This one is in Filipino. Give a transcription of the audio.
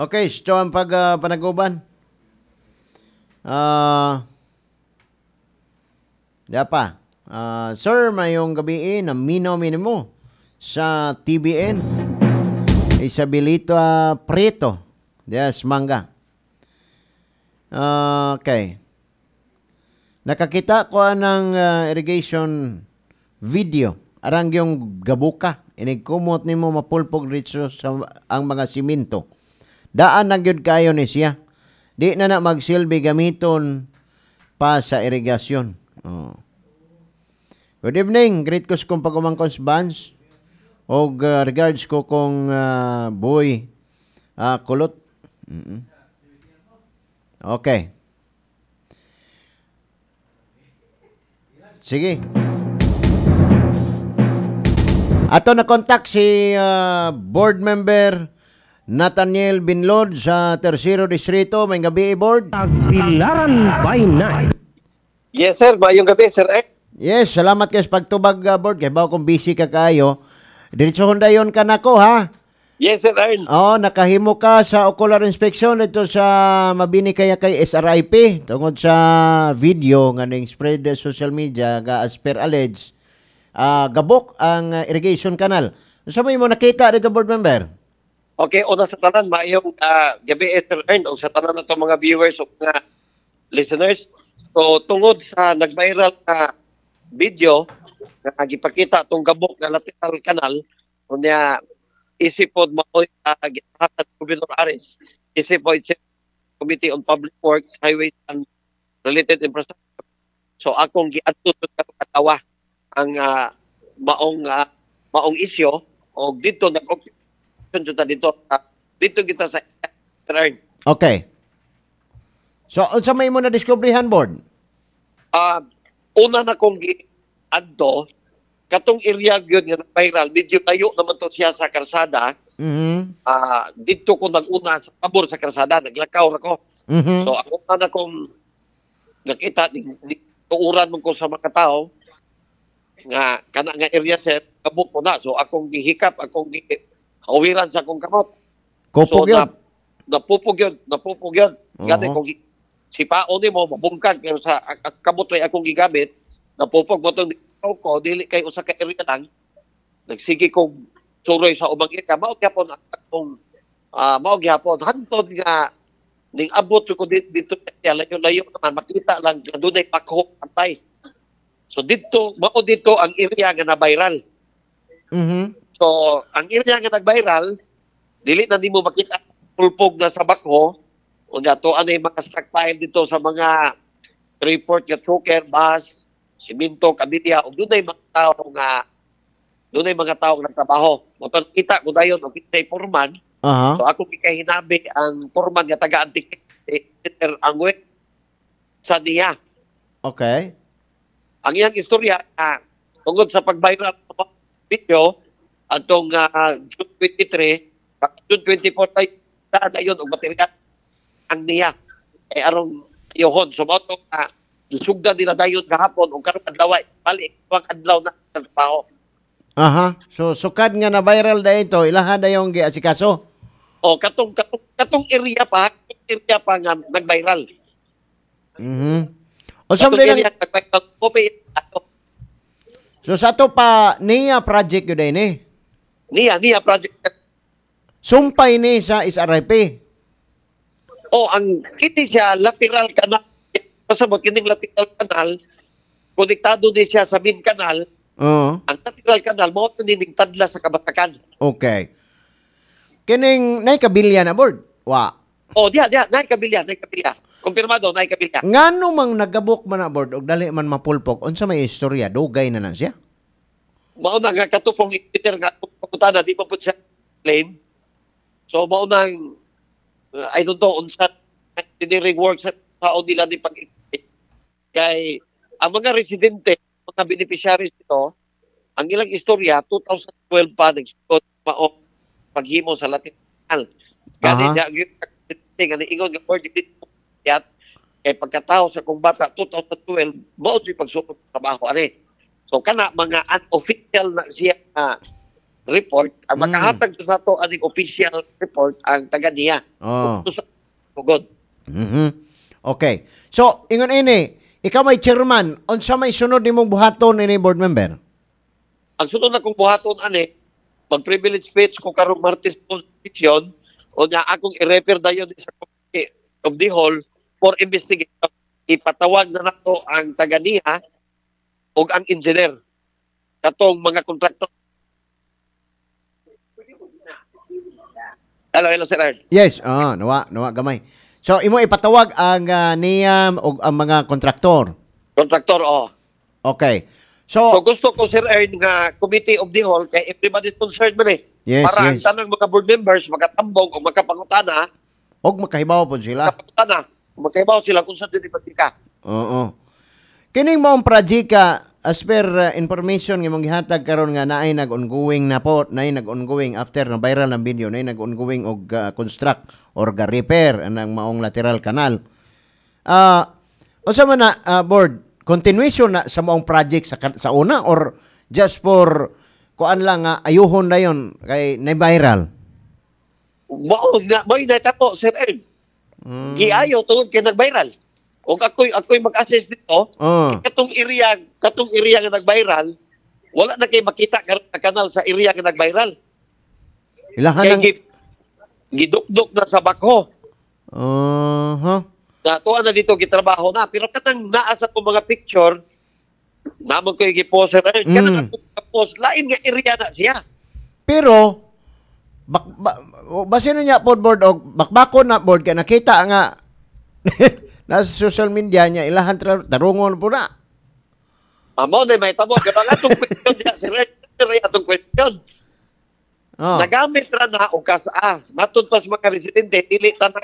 Okay, so ang panaguban. Dapa. Sir, mayong gabi na minimo sa TBN. Isabelito Prieto. Yes, Mangga. Okay. Nakakita ko ng irrigation video. Arang yung gabuka. Inigkumot nimo mapulpog dito sa ang mga siminto. Daan na gyud kayo ni siya. Di na magsilbi gamiton pa sa irigasyon. Oh. Good evening. Great ko kong pagumangkons Bans. O regards ko kong boy kulot. Okay. Sige. Ato na contact si board member Nathaniel Binlod sa Tercero Distrito. May gabi, board. Tagbilaran by night. Yes, sir. Mayong gabi, sir. Yes, salamat kayo sa pagtubag, board. Kaya ba kung busy ka kayo, diretso hondayon ka na ko, ha? Yes, sir. Ern. Oo, nakahimo ka sa ocular inspection dito sa mabini kaya kay SRIP tungod sa video nga ning spread sa social media as per alleged gabok ang irrigation canal. Sa mo nakita dito, board member? Okay, una sa tanan, mayong gabi, sir. Ern. O sa tanan na mga viewers o mga listeners. So, tungod sa nag-viral na video na gipakita itong gabok na lateral canal, kunya isipod maoy gitahatag Governor Ares, isipod Committee on Public Works, Highways and Related Infrastructure. So akong giadto katawa ang maong isyo o dito nag-occupation dito kita sa Ern. Okay. So, unsa may mo na diskubrihan, board? Una na kong giadto katong area gyud nga viral, medyo layo naman to siya sa karsada. Dito ko nag-una sa pabor sa karsada, naglakaw na ko. So ako na kong nakita tuuran mo ko sa mga tao nga kana nga area set kabuk ko na. So akong gihikap, akong gihawiran sa akong kamot. Kupog so, yun. Napupog yun. Gani kung si Pao ni mo mabungkag pero sa kamot ay akong gigamit, napupog mo itong ko, dili kay usa ka area lang. Nagsige kong suroy sa ubang area. Mao gyapon akong mao gyapon hantod nga ning abot ko dito layo naman makita lang nga dunay pakhok antay. So dito ang area nga na viral. So ang area nga nag-viral dili na nimo makita pulpog na sa bakho unya to anay mga stockpile dito sa mga report nga choker, bus, simento, kabilya, ug dunay mga tao nga nagtrabaho. Moton kita ko dayon og kitay porman. So ako gikahinabi ang porman nga taga-antik Peter Angwe sa niya. Okay. Ang iyang istorya tungod sa pag-viral ng video atong June 23, June 24 tayo dayon og material ang niya arong yohon. So mo to isugda nila dayon gahapon ug karon adlaw balik wag adlaw na trabaho. So sukad nga na viral da ito, ilaha dayong giasikaso. O katong area pa nga nag-viral. O sa So sa to pa niya project yun din eh. Niya project. Sumpay ni sa SRIP. O ang kiti siya lateral canal. Pasabot kining lateral canal, konektado din siya sa main canal. Ang lateral canal mo ning tadla sa kabatakan. Okay. Kining nay kabilya na, board. Wa. O diya nay kabilya. Kumpirmado nay kabilya. Ngano mang nagabok man na, board og dali man mapulpok unsa may istorya dugay na lang siya. Mao na nga katupong Peter nga pupunta na di pa pud siya claim. So mao nang I don't know unsa engineering works sa tao nila ni pag kay ang mga residente, mga beneficiaries nito, ang ilang istorya 2012 pa nagsuot mao paghimo sa lateral. Gani nga nga ingon nga board yat kay pagkatao sa kong bata 2012 mao si pagsuot sa trabaho ani. So kana mga unofficial na siya report, ang makahatag sa to aning official report ang taga niya. Oh. Pugod. Mhm. Okay. So, ingon ini, ikaw may chairman, unsa may sunod nimong buhaton ini board member? Ang sunod na kong buhaton ani, mag-privilege speech ko karong Martes Constitution o niya akong i-refer dayon sa Committee of the Whole for investigation. Ipatawag na nato ang taga niya o ang engineer katong mga kontraktor. Hello, Sir Ern. Yes, nawa gamay. So, imo ipatawag ang niyam o ang mga kontraktor. Kontraktor, oh. Okay. So So, gusto ko, Sir Ern, nga Committee of the Whole, kay everybody's concerned man eh. Yes, Para ang yes. tanang mga board members, makatambong o magkapangutana, og makahibaw po sila. magkaibaw sila kung saan din ipatika. Oo. Kining maong projika, as per information nga mong gihatag karon nga naay nag-ongoing na po, naay nag-ongoing after na viral ng video, naay nag-ongoing og construct or repair ang maong lateral canal. Unsa man na board, continuation na sa maong project sa una or just for kuan lang nga ayuhon dayon kay na viral? Mao na tapo, Sir Ern. Giayo tungod kay nag-viral. O ako'y mag-assess dito, katong area nga nag-viral, wala na kay makita karon nga kanal sa area nga nag-viral. Ilahan Kay gidukdok na sa bakho. Natuwa na dito gitrabaho na, pero kanang naa sa kong mga picture, namang ko i-post, kanang post, lain nga area na siya. Pero basin niya po board og bakbako na board kay nakita nga nasa social media niya ilahan tarungon po na. Amo na may tabo, kapag atong question niya, sir, atong question. Nagamit ra na o kasa, matod pas mga residente, dili ta na